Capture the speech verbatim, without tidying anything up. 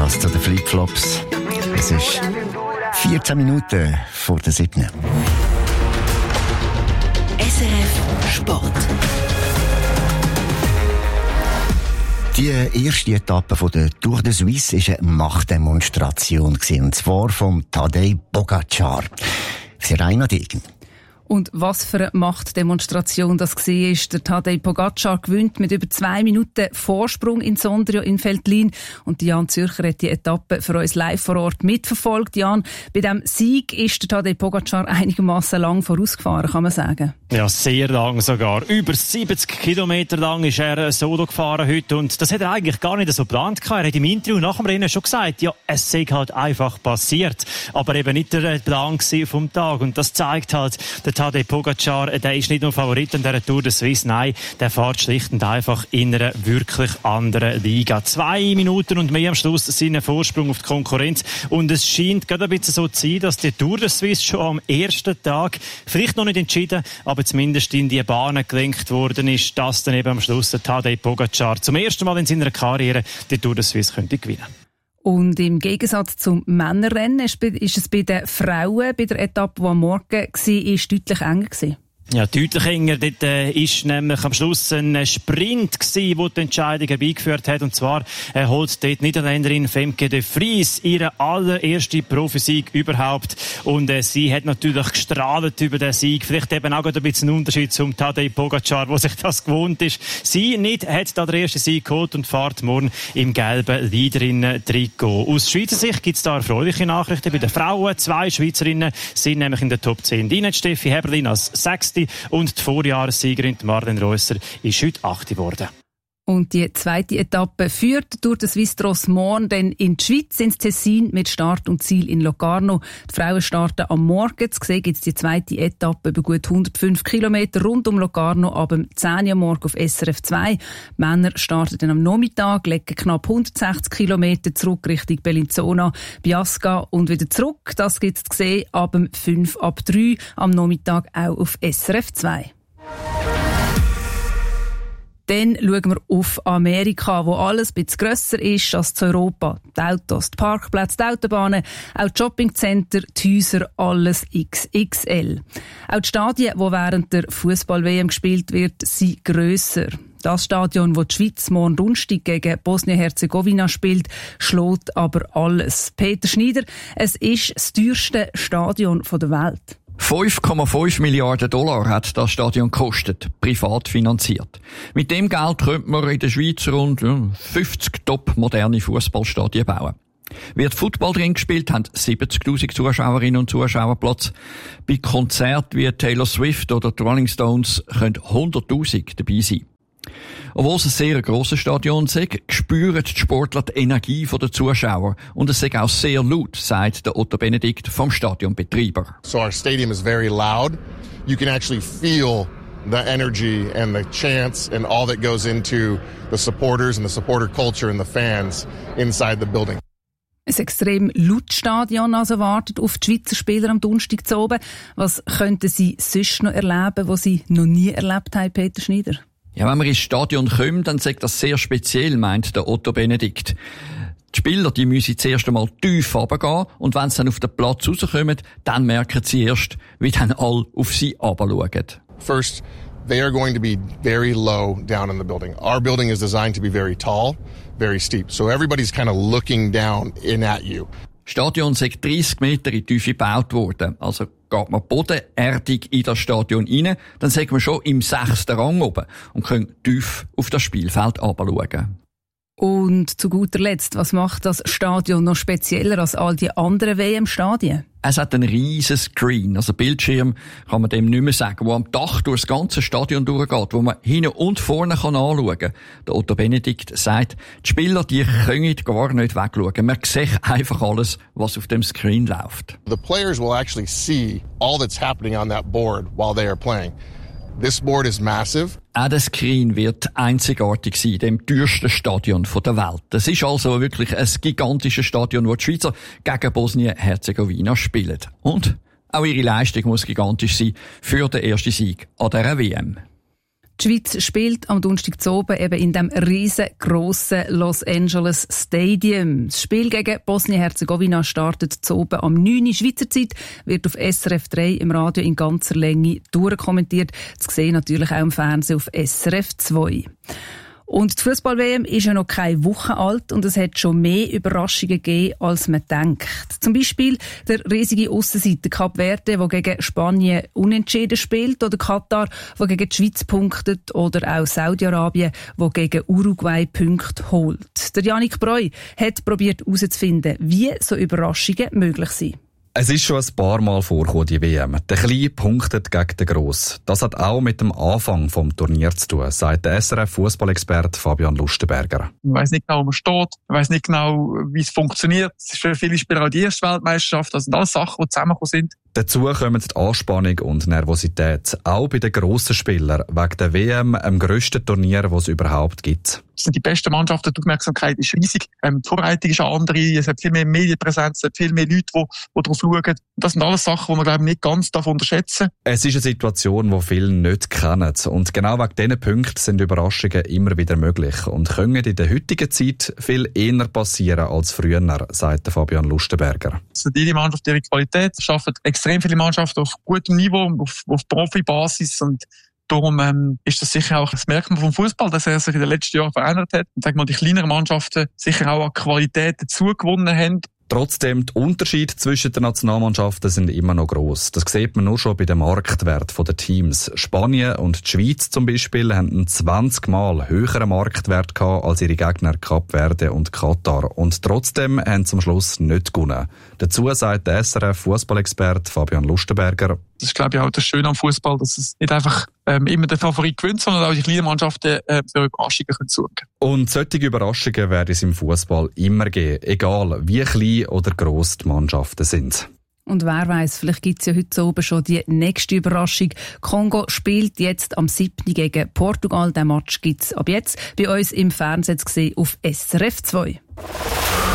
das zu den Flipflops. Es ist vierzehn Minuten vor der siebten. S R F Sport. Die erste Etappe von der Tour de Suisse war eine Machtdemonstration, und zwar vom Tadej Pogačar. Verena Degen. Und was für eine Machtdemonstration das war. Der Tadej Pogačar gewinnt mit über zwei Minuten Vorsprung in Sondrio in Veltlin. Und Jan Zürcher hat die Etappe für uns live vor Ort mitverfolgt. Jan, bei diesem Sieg ist der Tadej Pogačar einigermaßen lang vorausgefahren, kann man sagen. Ja, sehr lang sogar. Über siebzig Kilometer lang ist er solo gefahren heute. Und das hat er eigentlich gar nicht so geplant gehabt. Er hat im Interview nach dem Rennen schon gesagt, ja, es sei halt einfach passiert. Aber eben nicht der Plan vom Tag. Und das zeigt halt, der Tadej Pogačar, der ist nicht nur Favorit in dieser Tour de Suisse, nein, der fährt schlicht und einfach in einer wirklich anderen Liga. Zwei Minuten und mehr am Schluss seinen Vorsprung auf die Konkurrenz. Und es scheint gerade ein bisschen so zu sein, dass die Tour de Suisse schon am ersten Tag, vielleicht noch nicht entschieden, aber zumindest in die Bahnen gelenkt worden ist, dass dann eben am Schluss der Tadej Pogačar zum ersten Mal in seiner Karriere die Tour de Suisse könnte gewinnen. Und im Gegensatz zum Männerrennen ist es bei den Frauen, bei der Etappe, die am Morgen war, deutlich enger gewesen. Ja, deutlich enger. Dort äh, ist nämlich am Schluss ein Sprint gewesen, der die Entscheidung herbeigeführt hat. Und zwar äh, holt dort die Niederländerin Femke de Vries ihren allerersten Profisieg überhaupt. Und äh, sie hat natürlich gestrahlt über den Sieg. Vielleicht eben auch ein bisschen ein Unterschied zum Tadej Pogačar, der sich das gewohnt ist. Sie nicht hat da den ersten Sieg geholt und fährt morgen im gelben Leaderinnen-Trikot. Aus Schweizer Sicht gibt es da erfreuliche Nachrichten bei den Frauen. Zwei Schweizerinnen sind nämlich in der Top zehn. Die Steffi Heberlin als Sechste und die Vorjahressiegerin Marlene Reusser ist heute Achte geworden. Und die zweite Etappe führt durch den Swiss Tross morgen dann in die Schweiz, ins Tessin, mit Start und Ziel in Locarno. Die Frauen starten am Morgen. Zu sehen gibt es die zweite Etappe über gut hundertfünf Kilometer rund um Locarno ab dem zehn Uhr morgen auf S R F zwei. Die Männer starten dann am Nachmittag, legen knapp hundertsechzig Kilometer zurück Richtung Bellinzona, Biasca und wieder zurück. Das gibt es zu sehen ab dem fünf ab drei am Nachmittag auch auf S R F zwei. Dann schauen wir auf Amerika, wo alles ein bisschen grösser ist als in Europa. Die Autos, die Parkplätze, die Autobahnen, auch die Shoppingcenter, die Häuser, alles X X L. Auch die Stadien, die während der Fußball-W M gespielt wird, sind grösser. Das Stadion, wo die Schweiz morgen Donnerstag gegen Bosnien-Herzegowina spielt, schlägt aber alles. Peter Schneider, es ist das teuerste Stadion der Welt. fünf Komma fünf Milliarden Dollar hat das Stadion gekostet, privat finanziert. Mit dem Geld könnte man in der Schweiz rund fünfzig top moderne Fußballstadien bauen. Wird Football drin gespielt, haben siebzigtausend Zuschauerinnen und Zuschauer Platz. Bei Konzerten wie Taylor Swift oder die Rolling Stones können hunderttausend dabei sein. Obwohl es ein sehr grosses Stadion ist, spüren die Sportler die Energie der Zuschauer. Und es ist auch sehr laut, sagt der Otto Benedikt vom Stadionbetreiber. So our stadium is very loud. You can actually feel the energy and the chants and all that goes into the supporters and the supporter culture and the fans inside the building. Ein extrem lautes Stadion also wartet auf die Schweizer Spieler am Donnerstag zu oben. Was könnten sie sonst noch erleben, was sie noch nie erlebt haben, Peter Schneider? Ja, wenn man ins Stadion kommt, dann sagt das sehr speziell, meint der Otto Benedikt. Die Spieler, die müssen zuerst einmal tief runtergehen und wenn sie dann auf den Platz rauskommen, dann merken sie erst, wie dann alle auf sie runterschauen. First, they are going to be very low down in the building. Our building is designed to be very tall, very steep. So everybody's kind of looking down in at you. Das Stadion ist dreissig Meter in die Tiefe gebaut worden. Also geht man bodenerdig in das Stadion rein, dann sind wir schon im sechsten Rang oben und können tief auf das Spielfeld runterschauen. Und zu guter Letzt, was macht das Stadion noch spezieller als all die anderen W M-Stadien? Es hat einen riesen Screen, also Bildschirm kann man dem nicht mehr sagen, wo am Dach durch das ganze Stadion durchgeht, wo man hinten und vorne kann anschauen kann. Der Otto Benedikt sagt, die Spieler, die können gar nicht wegschauen. Man sieht einfach alles, was auf dem Screen läuft. The players will actually see all that's happening on that board while they are playing. This board is massive. Auch der Screen wird einzigartig sein, in dem teuersten Stadion der Welt. Es ist also wirklich ein gigantisches Stadion, wo die Schweizer gegen Bosnien-Herzegowina spielen. Und auch ihre Leistung muss gigantisch sein für den ersten Sieg an dieser W M. Die Schweiz spielt am Donnerstag zu oben eben in dem riesengroßen Los Angeles Stadium. Das Spiel gegen Bosnien-Herzegowina startet zu oben am neun Uhr Schweizer Zeit, wird auf S R F drei im Radio in ganzer Länge durchkommentiert. Zu sehen natürlich auch im Fernsehen auf S R F zwei. Und die Fußball-W M ist ja noch keine Woche alt und es hat schon mehr Überraschungen gegeben, als man denkt. Zum Beispiel der riesige Aussenseiter Kap Verde, der gegen Spanien unentschieden spielt, oder Katar, der gegen die Schweiz punktet, oder auch Saudi-Arabien, der gegen Uruguay Punkte holt. Der Yannick Breu hat probiert herauszufinden, wie so Überraschungen möglich sind. Es ist schon ein paar Mal vorgekommen, die W M. Der Kleine punktet gegen den Gross. Das hat auch mit dem Anfang des Turniers zu tun, sagt der S R F-Fußballexperte Fabian Lustenberger. Man weiss nicht genau, wo man steht. Man weiss nicht genau, wie es funktioniert. Es ist für viele Spieler auch die erste Weltmeisterschaft. Das sind alles Sachen, die zusammengekommen sind. Dazu kommen die Anspannung und Nervosität. Auch bei den grossen Spielern. Wegen der W M, dem grössten Turnier, das es überhaupt gibt. Das sind die besten Mannschaften, die Aufmerksamkeit ist riesig. Ähm, die Vorbereitung ist eine andere, es hat viel mehr Medienpräsenz, es hat viel mehr Leute, die, die darauf schauen. Das sind alles Sachen, die man, glaube ich, nicht ganz unterschätzen darf. Es ist eine Situation, die viele nicht kennen. Und genau wegen diesen Punkten sind Überraschungen immer wieder möglich und können in der heutigen Zeit viel eher passieren als früher, sagt Fabian Lustenberger. Es sind jede Mannschaft ihre Qualität, es schaffen extrem viele Mannschaften auf gutem Niveau, auf, auf Profibasis, und darum ähm, ist das sicher auch das Merkmal vom Fußball, dass er sich in den letzten Jahren verändert hat. Und sag mal, die kleineren Mannschaften sicher auch an Qualität dazu gewonnen haben. Trotzdem, die Unterschiede zwischen den Nationalmannschaften sind immer noch gross. Das sieht man nur schon bei den Marktwerten der Teams. Spanien und die Schweiz zum Beispiel haben einen zwanzig Mal höheren Marktwert gehabt als ihre Gegner Kap Verde und Katar. Und trotzdem haben sie am Schluss nicht gewonnen. Dazu sagt der S R F-Fußballexperte Fabian Lustenberger: Das ist, glaube ich, auch das Schöne am Fußball, dass es nicht einfach ähm, immer der Favorit gewinnt, sondern auch die kleinen Mannschaften äh, für Überraschungen können sorgen. Und solche Überraschungen werden es im Fußball immer geben, egal wie klein oder gross die Mannschaften sind. Und wer weiss, vielleicht gibt es ja heute oben schon die nächste Überraschung. Kongo spielt jetzt am siebten gegen Portugal. Den Match gibt es ab jetzt bei uns im Fernsehen zu sehen auf S R F zwei.